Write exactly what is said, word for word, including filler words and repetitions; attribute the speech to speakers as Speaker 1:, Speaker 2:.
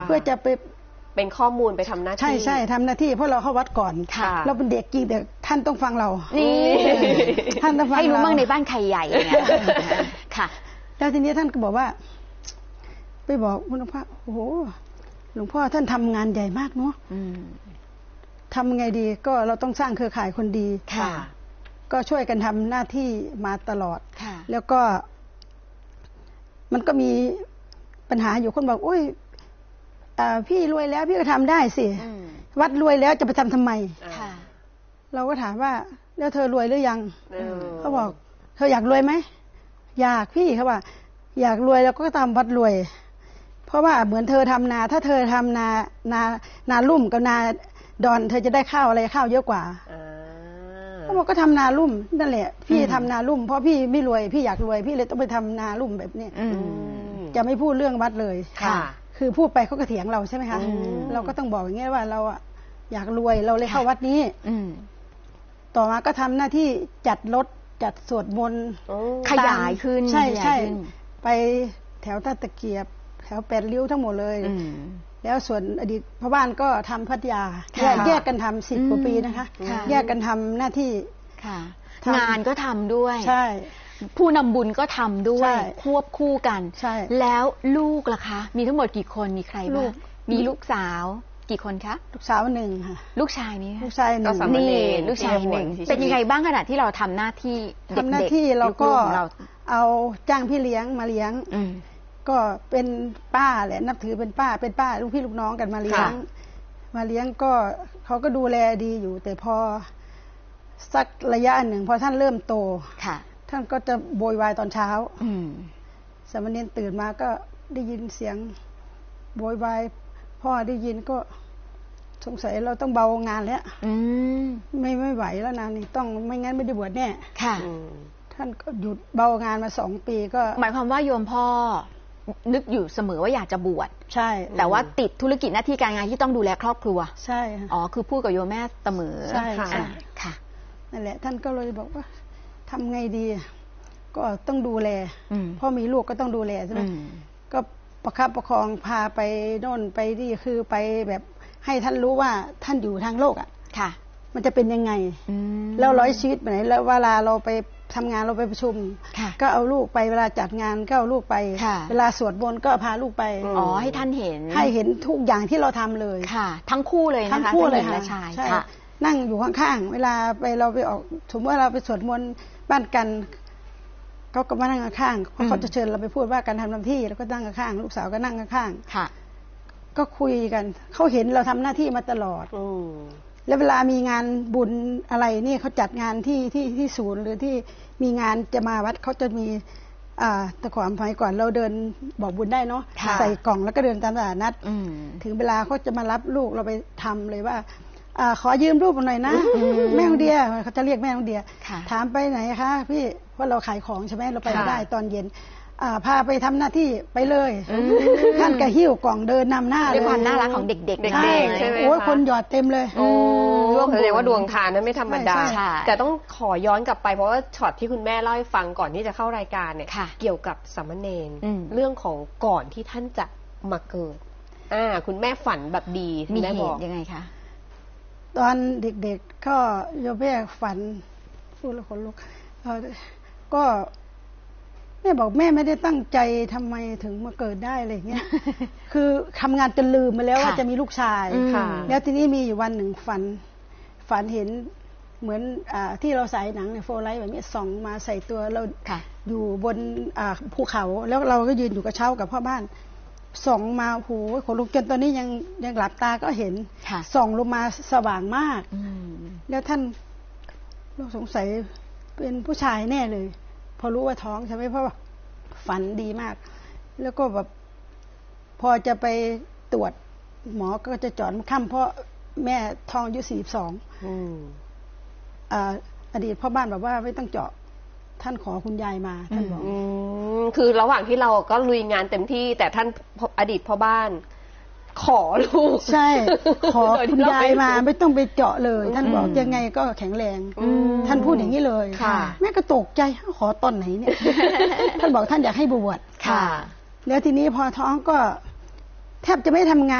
Speaker 1: เพื่อจะไป
Speaker 2: เป็นข้อมูลไปทำหน้าที่
Speaker 1: ใช่ใช่ทำหน้าที่เพราะเราเข้าวัดก่อนเราเป็นเด็กจริงแต่ท่านต้องฟังเรา
Speaker 3: นี่
Speaker 1: ท่านต้องฟังเรา
Speaker 3: ให้รู้บ้างในบ้านใครใหญ่ไงค่ะ
Speaker 1: แล้วทีนี้ท่านก็บอกว่าไปบอกหลวงพ่อโอ้โหหลวงพ่อท่านทำงานใหญ่มากเนาะทำไงดีก็เราต้องสร้างเครือข่ายคนดีก็ช่วยกันทำหน้าที่มาตลอดแล้วก็มันก็มีปัญหาอยู่คนบอกโอ้ยพี่รวยแล้วพี่ก็ทำได้สิวัดรวยแล้วจะไปทำทำไมเราก็ถามว่าแล้วเธอรวยหรือยังเขาบอกเธออยากรวยไหมอยากพี่เขาว่าอยากรวยแล้วก็ทำวัดรวยเพราะว่าเหมือนเธอทำนาถ้าเธอทำนานานาลุ่มกับนาดอนเธอจะได้ข้าวอะไรข้าวเยอะกว่าเขาบอกก็ทำนาลุ่มนั่นแหละพี่ทำนาลุ่มเพราะพี่ไม่รวยพี่อยากรวยพี่เลยต้องไปทำนาลุ่มแบบนี้จะไม่พูดเรื่องวัดเลยค่ะคือพูดไปเขาก็เถียงเราใช่ไหมคะเราก็ต้องบอกอย่างนี้ว่าเราอะอยากรวยเราเลยเข้าวัดนี้ต่อมาก็ทำหน้าที่จัดรถจัดสวดมนต์
Speaker 3: ขยายขึ้น
Speaker 1: ใช่ใช่ไปแถวท่าตะเกียบแถวแปดริ้วทั้งหมดเลยแล้วส่วนอดีตพ่อบ้านก็ทำพัทยาแยกกันทำสิบกว่าปีนะคะแยกกันทำหน้าที่
Speaker 3: งานก็ทำด้วย
Speaker 1: ใช่
Speaker 3: ผู้นำบุญก็ทำด้วยควบคู่กัน
Speaker 1: ใช่
Speaker 3: แล้วลูกล่ะคะมีทั้งหมดกี่คนมีใครบ้างมีลูกสาวกี่คนคะ
Speaker 1: ลูกสาวหนึ่งค่ะ
Speaker 3: ลูกชายนี้
Speaker 1: ลูกชายหนึ่ง
Speaker 3: นี่ลูกชายหนึ่งเป็นยังไงบ้างขณะที่เราทำหน้าที่
Speaker 1: ทำหน้าที่เราก็เอาจ้างพี่เลี้ยงมาเลี้ยงก็เป็นป้าแหละนับถือเป็นป้าเป็นป้าลูกพี่ลูกน้องกันมาเลี้ยงมาเลี้ยงก็เขาก็ดูแลดีอยู่แต่พอสักระยะหนึ่งพอท่านเริ่มโตท่านก็จะโวยวายตอนเช้าสามเณรตื่นมาก็ได้ยินเสียงโวยวายพ่อได้ยินก็สงสัยเราต้องเบางานแล้วไม่ไม่ไหวแล้วนะนี่ต้องไม่งั้นไม่ได้บวชแน่
Speaker 3: ค่ะ
Speaker 1: ท่านก็หยุดเบางานมาสองปีก็
Speaker 3: หมายความว่าโยมพ่อนึกอยู่เสมอว่าอยากจะบวช
Speaker 1: ใช่
Speaker 3: แต่ว่าติดธุรกิจหน้าที่การงานที่ต้องดูแลครอบครัว
Speaker 1: ใช่
Speaker 3: อ๋อคือพูดกับโยมแม่เสมอ
Speaker 1: ใช่ค่ะ
Speaker 3: ค่ะ
Speaker 1: นั่นแหละท่านก็เลยบอกว่าทำไงดีก็ต้องดูแลพ่อมีลูกก็ต้องดูแลใช่ไหมก็ประคับประคองพาไปโน่นไปนี่คือไปแบบให้ท่านรู้ว่าท่านอยู่ทางโลกอ่ะ
Speaker 3: ค่ะ
Speaker 1: มันจะเป็นยังไงแล้วร้อยชีวิตไปไหนแล้วเวลาเราไปทำงานเราไปประชุมก็เอาลูกไปเวลาจัดงานก็เอาลูกไปเวลาสวดมนต์ก็พาลูกไป
Speaker 3: อ๋อให้ท่านเห็น
Speaker 1: ให้เห็นทุกอย่างที่เราทำเลย
Speaker 3: ค่ะทั้งคู่เลยนะคะทั้ง
Speaker 1: คู่เลยค่ะใช่นั่งอยู่ข้างๆเวลาไปเราไปออกสมมติว่าเราไปสวดมนต์บ้านกันเขาก็มานั่งข้างเพราะเขาจะเชิญเราไปพูดว่าการทำหน้าที่แล้วก็นั่งข้างลูกสาวก็นั่งข้าง
Speaker 3: ค่ะ
Speaker 1: ก็คุยกันเขาเห็นเราทำหน้าที่มาตลอดแล้วเวลามีงานบุญอะไรนี่เขาจัดงานที่ที่ที่ศูนย์หรือที่มีงานจะมาวัดเขาจะมีอ่าแต่ก่อนสมัยก่อนเราเดินบอกบุญได้เนาะใส่กล่องแล้วก็เดินตามตลาดนัดถึงเวลาเขาจะมารับลูกเราไปทำเลยว่าอ่าขอยืมรูปหน่อยนะแม่ของเดียเขาจะเรียกแม่ของเดียถามไปไหนคะพี่เพราะเราขายของใช่ไหมเราไปไม่ได้ตอนเย็นพาไปทำหน้าที่ไปเลยท่านก็หิ้วกล่องเดินนำหน้าเลย
Speaker 3: ด้วยความน่ารักของเด็กๆเด็ก
Speaker 2: ๆใช่ไหม
Speaker 1: โอ้ยคนหยอดเต็มเลย
Speaker 2: โอ้แสดงว่าดวงทานนั้นไม่ธรรมดาแต่ต้องขอย้อนกลับไปเพราะว่าช็อตที่คุณแม่เล่าให้ฟังก่อนที่จะเข้ารายการเนี่ยเกี่ยวกับสามเณรเรื่องของก่อนที่ท่านจะมาเกิดอ่าคุณแม่ฝันแบบดี
Speaker 3: มีเหตุยังไงคะ
Speaker 1: ตอนเด็กๆก็โยมแม่ฝันพูดแล้วขนลุกก็แม่บอกแม่ไม่ได้ตั้งใจทำไมถึงมาเกิดได้อะไรเงี้ยคือทำงานจนลืมไปแล้วว่าจะมีลูกชายแล้วทีนี้มีอยู่วันหนึ่งฝันฝันเห็นเหมือนอที่เราใส่หนังเนี่ยโฟไลท์แบบนี้ส่องมาใส่ตัวเราอยู่บนภูเขาแล้วเราก็ยืนอยู่กระเช้ากับพ่อบ้านส่องมาโหขนลุกจนตอนนี้ยังยังหลับตาก็เห็นส่องลงมาสว่างมากแล้วท่านเราสงสัยเป็นผู้ชายแน่เลยพอรู้ว่าท้องใช่ไหมเพราะว่าฝันดีมากแล้วก็แบบพอจะไปตรวจหมอก็จะจอดค่ำเพราะแม่ท้องอายุสี่สิบสองอดีตพ่อบ้านบอกว่าไม่ต้องเจาะท่านขอคุณยายมาท่านบอก
Speaker 2: คือระหว่างที่เราก็ลุยงานเต็มที่แต่ท่านอดีตพ่อบ้านขอลูก
Speaker 1: ใช่ขอคุณยายมาไม่ต้องไปเจาะเลยท่านบอกยังไงก็แข็งแรงท่านพูดอย่างนี้เลยแม่ก็ตกใจขอตอนไหนเนี่ยท่านบอกท่านอยากให้บวชแล้วทีนี้พอท้องก็แทบจะไม่ทำงาน